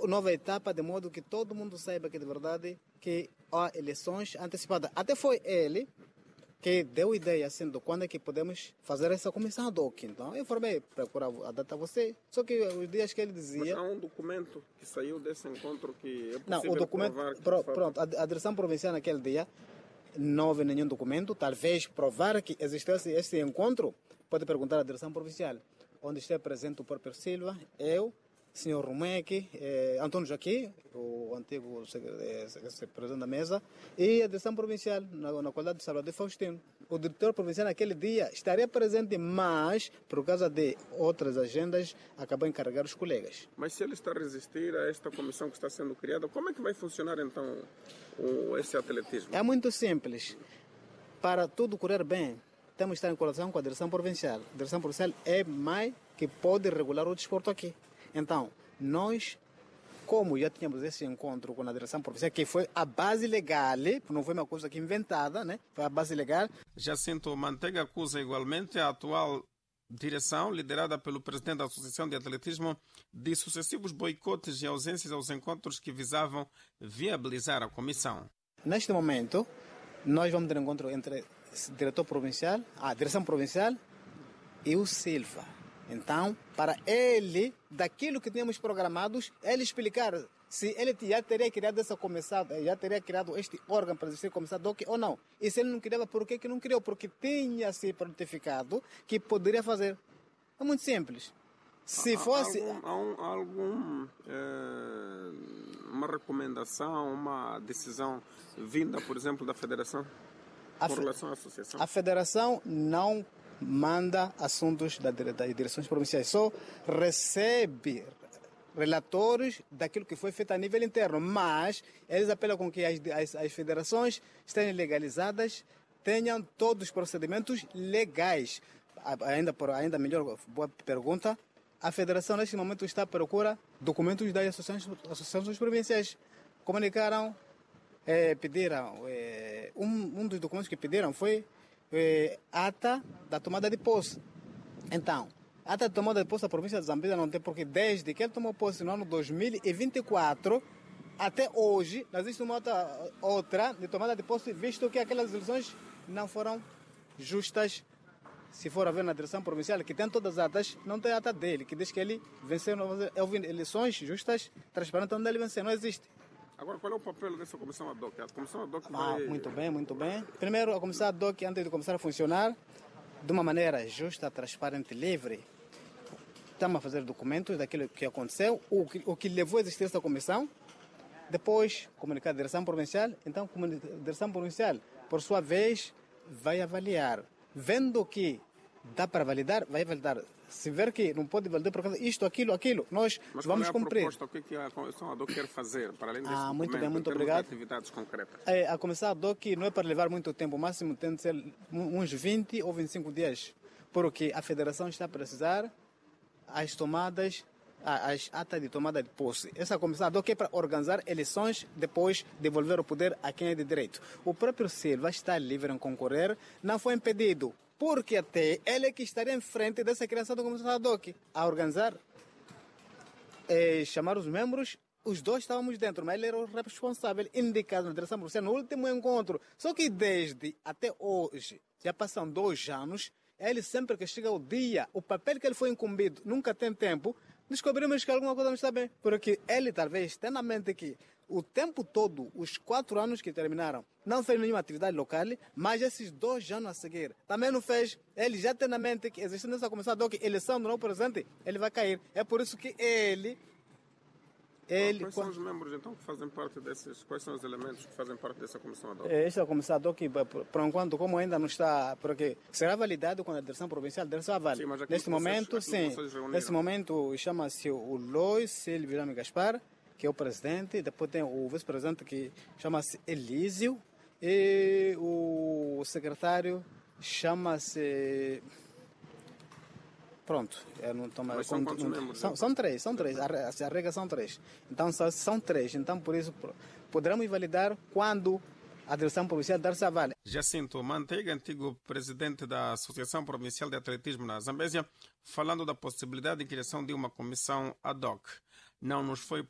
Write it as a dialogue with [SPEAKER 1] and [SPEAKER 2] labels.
[SPEAKER 1] nova etapa, de modo que todo mundo saiba que de verdade que há eleições antecipadas. Até foi ele que deu ideia assim de quando é que podemos fazer essa comissão ad hoc. Então eu formei, procurar a data a você, só que os dias que ele dizia...
[SPEAKER 2] Mas há um documento que saiu desse encontro que é possível
[SPEAKER 1] não, o documento,
[SPEAKER 2] provar...
[SPEAKER 1] pronto, a direção provincial naquele dia não houve nenhum documento, talvez provar que existisse esse encontro, pode perguntar à direção provincial, onde está presente o próprio Silva, eu, senhor Rumeque, Antônio Jaqui, o antigo presidente da mesa, e a direção provincial, na qualidade de Salvador Faustino. O diretor provincial naquele dia estaria presente, mas, por causa de outras agendas, acabou encarregar os colegas.
[SPEAKER 2] Mas se ele está a resistir a esta comissão que está sendo criada, como é que vai funcionar então esse atletismo?
[SPEAKER 1] É muito simples. Para tudo correr bem, temos que estar em colaboração com a direção provincial. A direção provincial é mais que pode regular o desporto aqui. Então, nós, como já tínhamos esse encontro com a direção provincial, que foi a base legal, não foi uma coisa aqui inventada, né? Foi a base legal.
[SPEAKER 2] Jacinto Manteiga acusa igualmente a atual direção, liderada pelo presidente da Associação de Atletismo, de sucessivos boicotes e ausências aos encontros que visavam viabilizar a comissão.
[SPEAKER 1] Neste momento, nós vamos ter um encontro entre o diretor provincial, a direção provincial e o Silva. Então, para ele, daquilo que tínhamos programados, ele explicar se ele já teria criado essa comissão, já teria criado este órgão para existir comissão DOC ou não. E se ele não criava, por que não criou? Porque tinha se prontificado que poderia fazer. É muito simples. Se fosse...
[SPEAKER 2] uma recomendação, uma decisão vinda, por exemplo, da Federação com relação à associação?
[SPEAKER 1] A Federação não manda assuntos das direções provinciais, só recebe relatórios daquilo que foi feito a nível interno, mas eles apelam com que as federações estejam legalizadas, tenham todos os procedimentos legais. Ainda melhor, boa pergunta, a federação neste momento está à procura de documentos das associações provinciais. Comunicaram, pediram, um dos documentos que pediram foi ata da tomada de posse. Então, ata da tomada de posse da província de Zambésia não tem, porque desde que ele tomou posse no ano 2024 até hoje, não existe uma outra de tomada de posse, visto que aquelas eleições não foram justas. Se for a ver na direção provincial, que tem todas as atas, não tem ata dele, que diz que ele venceu eleições justas, transparentes, onde ele venceu, não existe.
[SPEAKER 2] Agora, qual é o papel dessa comissão ad hoc? A comissão ad hoc vai...
[SPEAKER 1] Muito bem. Primeiro, a comissão ad hoc, antes de começar a funcionar, de uma maneira justa, transparente, livre, estamos a fazer documentos daquilo que aconteceu, o que levou a existir essa comissão, depois comunicar à direção provincial, então a direção provincial, por sua vez, vai avaliar. Vendo que dá para validar, vai validar. Se ver que não pode validar por causa isto, aquilo, nós
[SPEAKER 2] mas
[SPEAKER 1] vamos cumprir.
[SPEAKER 2] Mas qual é a proposta? O que a comissão ad hoc quer fazer, para além desse documento,
[SPEAKER 1] muito bem, muito obrigado.
[SPEAKER 2] atividades concretas?
[SPEAKER 1] A comissão ad hoc não é para levar muito tempo, o máximo tem de ser uns 20 ou 25 dias, porque a federação está a precisar as tomadas, as atas de tomada de posse. Essa comissão ad hoc é para organizar eleições, depois devolver o poder a quem é de direito. O próprio Silva está livre em concorrer, não foi impedido, porque até ele é que estaria em frente dessa criação da comissão ad hoc, a organizar, chamar os membros. Os dois estávamos dentro, mas ele era o responsável indicado na direção provincial no último encontro. Só que desde até hoje, já passam 2 anos, ele sempre que chega o dia, o papel que ele foi incumbido, nunca tem tempo, descobrimos que alguma coisa não está bem. Porque ele talvez tenha na mente que o tempo todo, os 4 anos que terminaram, não fez nenhuma atividade local, mas esses 2 anos a seguir também não fez. Ele já tem na mente que existindo essa comissão ad hoc, eleição do novo presidente, ele vai cair. É por isso que ele...
[SPEAKER 2] Quais são os membros, então, que fazem parte desses... Quais são os elementos que fazem parte dessa comissão ad hoc?
[SPEAKER 1] Esta comissão ad hoc, por enquanto, como ainda não está... Porque será validado com a direção provincial, a direção avalia. Neste momento, chama-se o Lois Silvio Rami Gaspar, que é o presidente. Depois tem o vice-presidente, que chama-se Elísio. E o secretário chama-se... Pronto, eu não tomo...
[SPEAKER 2] Mas são quantos membros?
[SPEAKER 1] São três. A regra são 3. Então, são 3. Então, por isso, poderemos validar quando a direção provincial dar-se aval.
[SPEAKER 2] Jacinto Manteiga, antigo presidente da Associação Provincial de Atletismo na Zambésia, falando da possibilidade de criação de uma comissão ad hoc. Não nos foi